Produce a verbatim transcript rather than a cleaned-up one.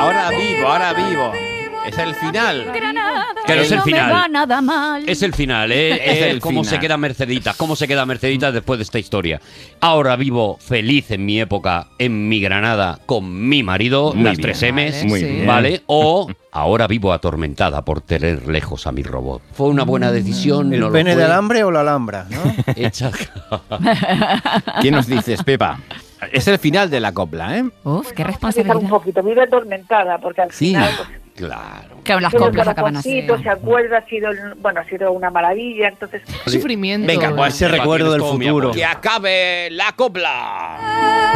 ahora vivo, ahora vivo. Es el final. Claro, es el No final. me va nada mal. Es el final, ¿eh? Es Es el cómo final. se queda Merceditas, cómo se queda Merceditas después de esta historia. Ahora vivo feliz en mi época, en mi Granada, con mi marido, Muy las bien. tres M's, Vale, Muy sí. bien. ¿vale? O ahora vivo atormentada por tener lejos a mi robot. ¿Fue una buena decisión? ¿El ¿No lo pene fue? de alambre o la alhambra? ¿No? Hecha... ¿Qué nos dices, Pepa? Es el final de la copla, ¿eh? Uf, qué Vamos a responsabilidad. un poquito, vive atormentada, porque al Sí. final pues, Claro. Claro, las tiene el coplas acaban así. corazoncito, se acuerda, ha sido, el- bueno, ha sido una maravilla, entonces Sufrimiento. Venga, pues Ese recuerdo del todo mi futuro. apoyo. que acabe la copla.